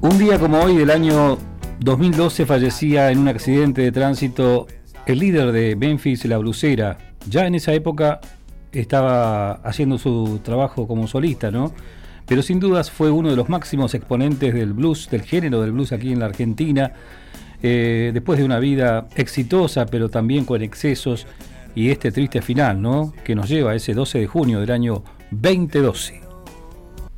Un día como hoy del año 2012 fallecía en un accidente de tránsito el líder de Memphis, La Blusera. Ya en esa época estaba haciendo su trabajo como solista, ¿no? Pero sin dudas fue uno de los máximos exponentes del blues, del género del blues aquí en la Argentina, después de una vida exitosa, pero también con excesos, y este triste final, ¿no?, que nos lleva a ese 12 de junio del año 2012.